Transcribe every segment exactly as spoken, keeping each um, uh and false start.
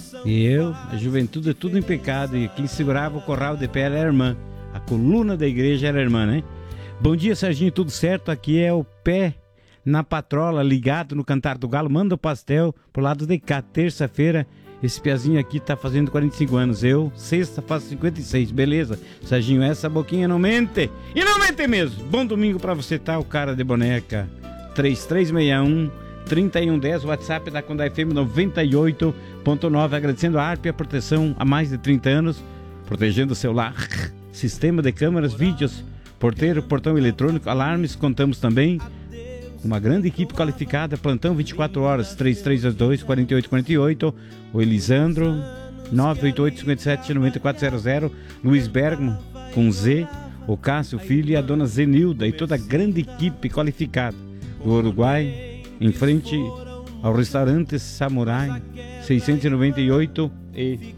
E eu, a juventude é tudo em pecado, e quem segurava o corral de pé era a irmã. A coluna da igreja era a irmã, né? Bom dia, Serginho, tudo certo? Aqui é o pé na patrola, ligado no Cantar do Galo. Manda o pastel pro lado de cá, terça-feira. Esse piazinho aqui tá fazendo quarenta e cinco anos. Eu, sexta, faço cinquenta e seis. Beleza? Serginho, essa boquinha não mente. E não mente mesmo. Bom domingo pra você, tá? O cara de boneca. três três seis um, três um um zero. WhatsApp da Condá F M noventa e oito ponto nove. Agradecendo a Arp e a proteção há mais de trinta anos. Protegendo o celular. Sistema de câmeras, vídeos, porteiro, portão eletrônico, alarmes. Contamos também uma grande equipe qualificada, plantão vinte e quatro horas, três três dois, quatro oito quatro oito, o Elisandro, nove oito oito, cinco sete, nove quatro zero zero, Luiz Bergman, com Z, o Cássio Filho e a dona Zenilda e toda a grande equipe qualificada do Uruguai, em frente ao restaurante Samurai, seiscentos e noventa e oito e...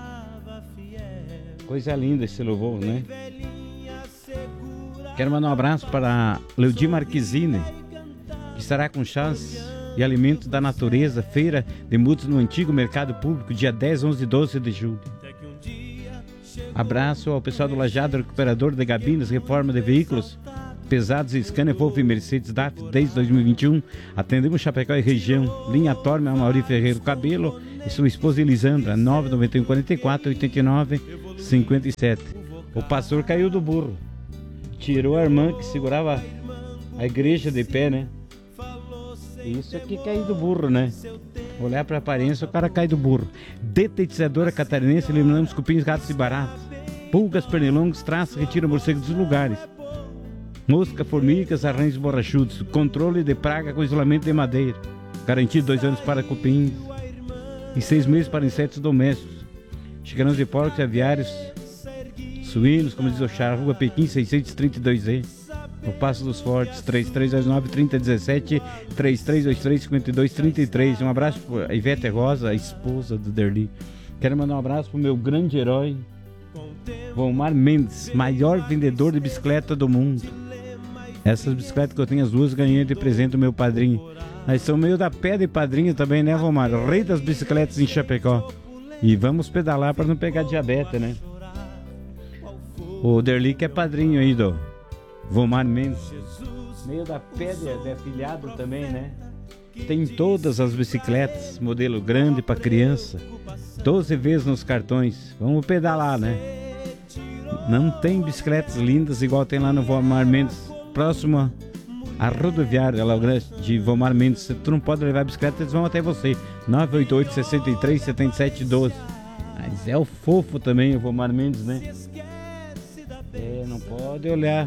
Coisa linda esse louvor, né? Quero mandar um abraço para Leudi Marquezine, que estará com chás e alimentos da natureza, feira de mudas no antigo mercado público, dia dez, onze e doze de julho. Abraço ao pessoal do Lajado, recuperador de gabinas, reforma de veículos pesados e scanner Volvo e Mercedes D A F desde dois mil e vinte e um. Atendemos Chapecó e região. Linha Torme, Amauri Ferreiro Cabelo e sua esposa Elisandra, nove nove um quatro quatro, oito nove cinco sete. O pastor caiu do burro. Tirou a irmã que segurava a igreja de pé, né? Isso aqui caiu do burro, né? Olhar pra aparência, o cara cai do burro. Detetizadora catarinense, eliminamos cupins, gatos e baratas. Pulgas, pernilongos, traças, retira morcegos dos lugares. Mosca, formigas, arranjos borrachudos. Controle de praga com isolamento de madeira. Garantido dois anos para cupins e seis meses para insetos domésticos. Chicarões de porcos, aviários, suínos, como diz o Char, Rua Pequim, seiscentos e trinta e dois E. O Passo dos Fortes, três três dois nove, três zero um sete, três três dois três, cinco dois três três. Um abraço para Ivete Rosa, a esposa do Derli. Quero mandar um abraço para o meu grande herói, Vomar Mendes, maior vendedor de bicicleta do mundo. Essas bicicletas que eu tenho, as duas, ganhei de presente do meu padrinho. Nós somos meio da pé de padrinho também, né, Vomar? Rei das bicicletas em Chapecó. E vamos pedalar para não pegar diabetes, né? O Derli que é padrinho aí do Vomar Mendes. Meio da pé de, de afilhado também, né? Tem todas as bicicletas, modelo grande para criança. doze vezes nos cartões. Vamos pedalar, né? Não tem bicicletas lindas igual tem lá no Vomar Mendes. Próximo à rodoviária de Vomar Mendes. Se tu não pode levar bicicleta, eles vão até você. nove oito oito, seis três, sete sete um dois. Mas é o fofo também o Vomar Mendes, né? É, não pode olhar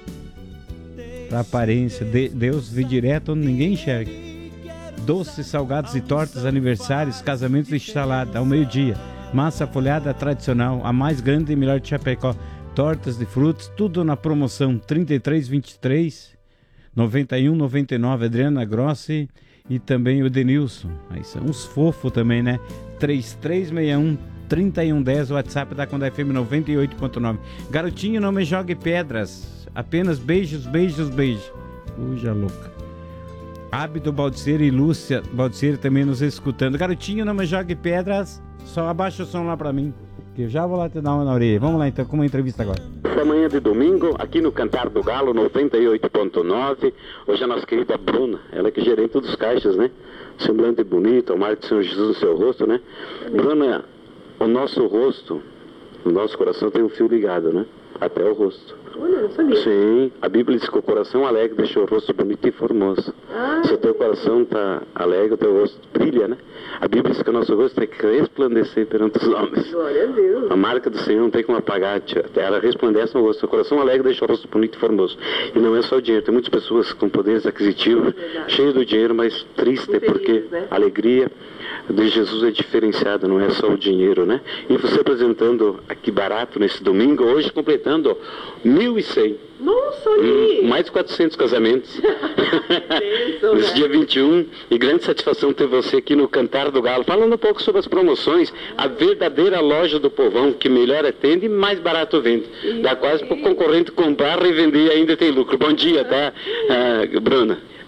pra aparência. De, Deus vê direto onde ninguém enxerga. Doces, salgados e tortas, aniversários, casamentos e salada ao meio-dia. Massa folhada tradicional, a mais grande e melhor de Chapecó. Tortas de frutos, tudo na promoção. trinta e três, vinte e três, noventa e um, noventa e nove. Adriana Grossi e também o Denilson. Aí são uns fofos também, né? três três seis um, três um um zero. WhatsApp da Condá F M noventa e oito ponto nove. Garotinho, não me jogue pedras. Apenas beijos, beijos, beijos. Puxa louca. Ábido Baldiceira e Lúcia Baldiceira também nos escutando. Garotinho, não me jogue pedras. Só abaixa o som lá pra mim, que eu já vou lá te dar uma na orelha. Vamos lá então, com uma entrevista agora. Essa manhã de domingo, aqui no Cantar do Galo, noventa e oito ponto nove. Hoje a nossa querida Bruna, ela que gerente dos caixas, né? Semblante bonito, o mar de São Jesus no seu rosto, né? Bruna, o nosso rosto, o nosso coração tem um fio ligado, né? Até o rosto. Olha, não sabia. Sim, a Bíblia diz que o coração alegre deixa o rosto bonito e formoso. Ah, se o teu coração está alegre, o teu rosto brilha, né? A Bíblia diz que o nosso rosto tem que resplandecer perante os homens. Glória a Deus. A marca do Senhor não tem como apagar, tia. Ela resplandece no rosto. O coração alegre deixa o rosto bonito e formoso. E não é só o dinheiro. Tem muitas pessoas com poderes aquisitivos, cheias do dinheiro, mas triste, infeliz, porque né? A alegria de Jesus é diferenciada, não é só o dinheiro, né? E você apresentando aqui barato nesse domingo, hoje completando mil e cem. Nossa, ali! Hum, mais de quatrocentos casamentos. Penso, nesse né? dia vinte e um. E grande satisfação ter você aqui no Cantar do Galo. Falando um pouco sobre as promoções, a verdadeira loja do povão, que melhor atende e mais barato vende. Dá quase para o concorrente comprar, revender e ainda tem lucro. Bom dia, tá, ah, Bruna?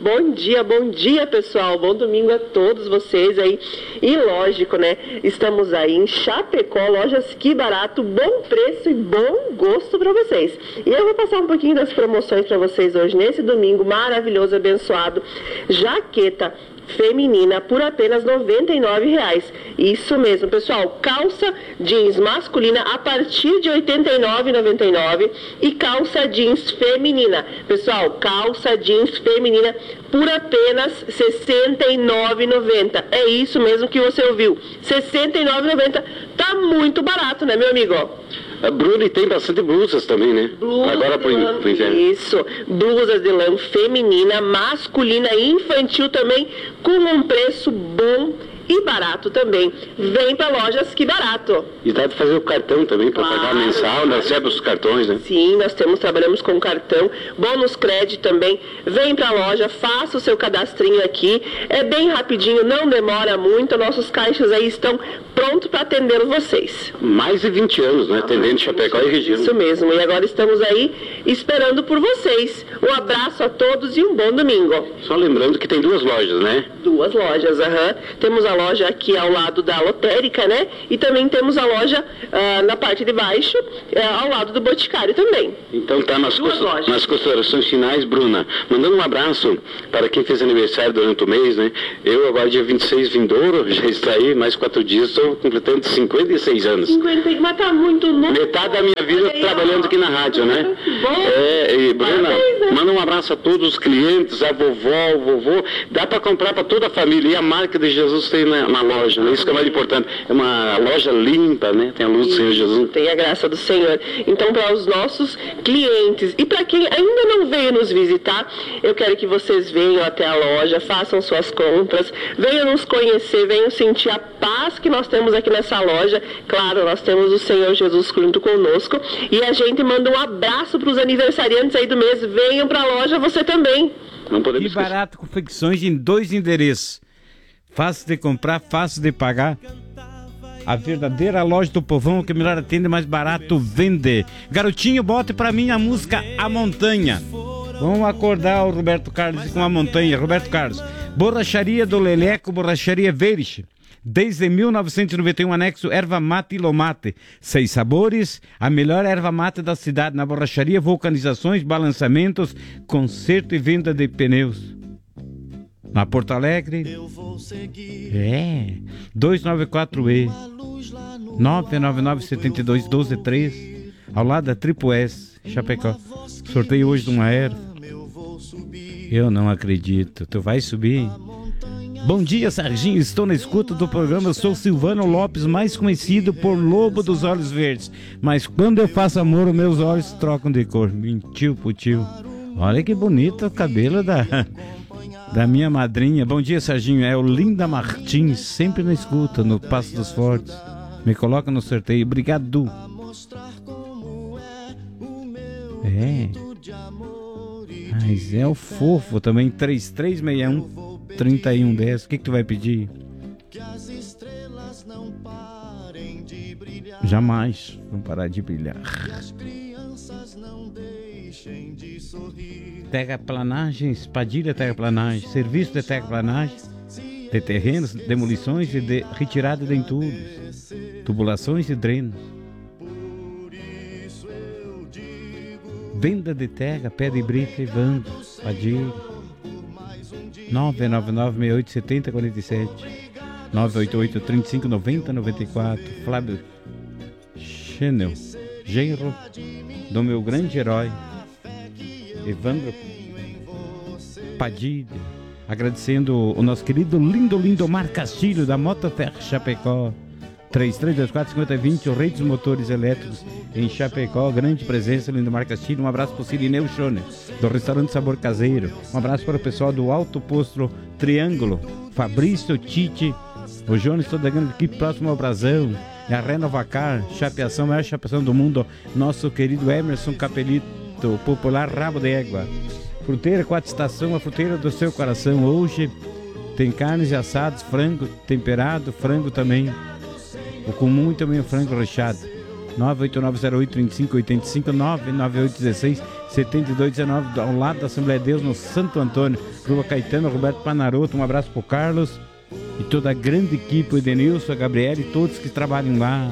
Bom dia, bom dia, pessoal. Bom domingo a todos vocês aí. E lógico, né? Estamos aí em Chapecó, lojas Que Barato, bom preço e bom gosto para vocês. E eu vou passar um pouquinho das promoções para vocês hoje, nesse domingo maravilhoso, abençoado. Jaqueta feminina por apenas noventa e nove reais. Isso mesmo, pessoal. Calça jeans masculina a partir de oitenta e nove reais e noventa e nove centavos e calça jeans feminina. Pessoal, calça jeans feminina por apenas sessenta e nove reais e noventa centavos. É isso mesmo que você ouviu. sessenta e nove reais e noventa centavos. Tá muito barato, né, meu amigo? A Bruna tem bastante blusas também, né? Blusas Agora pro, pro inverno. Isso, blusas de lã feminina, masculina e infantil também, com um preço bom e barato também. Vem pra Lojas Que Barato. E dá de fazer o cartão também para Claro. pagar mensal, nós recebe os cartões, né? Sim, nós temos, trabalhamos com cartão, bônus crédito também. Vem pra loja, faça o seu cadastrinho aqui. É bem rapidinho, não demora muito. Nossos caixas aí estão prontos para atender vocês. Mais de vinte anos, né? Atendendo Chapecó e região. Isso mesmo, e agora estamos aí esperando por vocês. Um abraço a todos e um bom domingo. Só lembrando que tem duas lojas, né? Duas lojas, aham. Temos a loja aqui ao lado da lotérica, né? E também temos a loja ah, na parte de baixo, ah, ao lado do Boticário também. Então tá nas, Duas costu- lojas. nas considerações finais, Bruna. Mandando um abraço para quem fez aniversário durante o mês, né? Eu agora dia vinte e seis vindouro, já extraí mais quatro dias, estou completando cinquenta e seis anos. cinquenta, mas tá muito novo. Metade da minha vida Olha aí, trabalhando ó. aqui na rádio, né? Bom. É, e Bruna, Parabéns, né? manda um abraço a todos os clientes, a vovó, o vovô. Dá para comprar para toda a família. E a marca de Jesus tem na, na loja, né? Isso que é mais importante. É uma loja limpa, né? Tem a luz do Senhor Jesus. Tem a graça do Senhor. Então, para os nossos clientes e para quem ainda não veio nos visitar, eu quero que vocês venham até a loja, façam suas compras, venham nos conhecer, venham sentir a paz que nós temos aqui nessa loja. Claro, nós temos o Senhor Jesus junto conosco e a gente manda um abraço para os aniversariantes aí do mês. Venham para a loja você também. Não podemos Que esquecer. Barato confecções em dois endereços. Fácil de comprar, fácil de pagar. A verdadeira loja do povão que melhor atende, mais barato vende. Garotinho, bote pra mim a música A Montanha. Vamos acordar o Roberto Carlos com A Montanha. Roberto Carlos. Borracharia do Leleco, Borracharia Verde. Desde mil novecentos e noventa e um, anexo erva mate e lomate. Seis sabores, a melhor erva mate da cidade. Na borracharia, vulcanizações, balançamentos, conserto e venda de pneus. Na Porto Alegre, é, dois nove quatro E, nove nove nove sete dois um dois três, ao lado da Triple S, Chapecó. Sorteio hoje de uma erva. Eu não acredito, tu vai subir? Bom dia, Serginho, estou na escuta do programa, eu sou Silvano Lopes, mais conhecido por Lobo dos Olhos Verdes, mas quando eu faço amor, meus olhos trocam de cor. Mentiu pro tio. Olha que bonito o cabelo da... da minha madrinha. Bom dia, Serginho. É o Linda Martins, sempre na escuta, no Passo dos Fortes. Me coloca no sorteio. Obrigado, Du. É. Mas é o fofo também. três três seis um, três um um zero. O que que tu vai pedir? Jamais vão parar de brilhar. Terraplanagens, Padilha Terraplanagem, serviço de terraplanagem, de terrenos, demolições e de retirada de entulhos, tubulações e drenos. Venda de terra, pedra e brita e vando, Padilha. nove nove nove seis oito sete zero quatro sete, nove oito oito três cinco nove zero nove quatro. Flávio Chanel, genro do meu grande herói Evandro Padilha, agradecendo o nosso querido lindo Lindomar Castilho da Motoferro Chapecó. Três três dois quatro cinco zero dois zero, o rei dos motores elétricos em Chapecó. Grande presença, Lindomar Castilho. Um abraço para o Cirineu Schoner, do restaurante Sabor Caseiro. Um abraço para o pessoal do Alto Posto Triângulo, Fabrício Tite, o Jones, toda a grande equipe próximo ao Brasão. E a Renovacar, chapeação, a maior chapeação do mundo, nosso querido Emerson Capelito, popular Rabo de Égua. Fruteira Quatro Estação, a fruteira do seu coração. Hoje tem carnes e assados, frango temperado, frango também. O comum e também o frango recheado. nove oito nove zero oito três cinco oito cinco, nove nove oito um seis setenta e dois dezenove, ao lado da Assembleia de Deus, no Santo Antônio. Rua Caetano, Roberto Panaroto, um abraço pro Carlos e toda a grande equipe, o Edenilson, a Gabriela e todos que trabalham lá.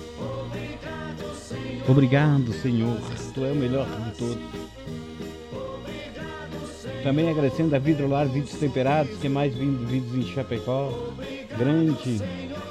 Obrigado, Senhor, Tu é o melhor de todos. Também agradecendo a Vidrolar Vidros Temperados, que é mais vindo vidros em Chapecó. Grande.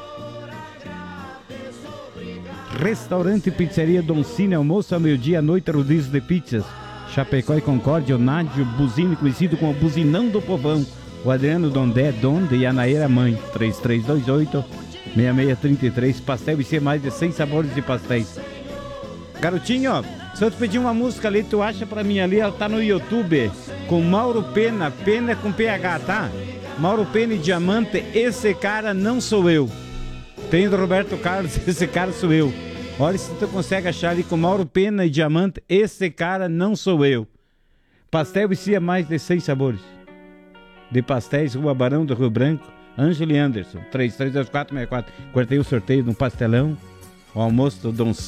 Restaurante e Pizzaria Don Cine, almoço ao meio-dia, à noite, rodízio de pizzas. Chapecó e Concórdia, o Nádio Buzine, conhecido como Buzinão do Povão. O Adriano Dondé, Donde e a Naeira Mãe. três três dois oito, seis seis três três. Pastel e ser mais de cem sabores de pastéis. Garotinho, se eu te pedir uma música ali, tu acha pra mim ali, ela tá no YouTube, com Mauro Pena, Pena com P H, tá? Mauro Pena e Diamante, esse cara não sou eu. Tem do Roberto Carlos, esse cara sou eu. Olha se tu consegue achar ali com Mauro Pena e Diamante, esse cara não sou eu. Pastel e cia mais de cem sabores. De pastéis, Rua Barão do Rio Branco, Ângelo e Anderson, três três dois quatro seis quatro. Cortei o sorteio de um pastelão, o almoço do Dom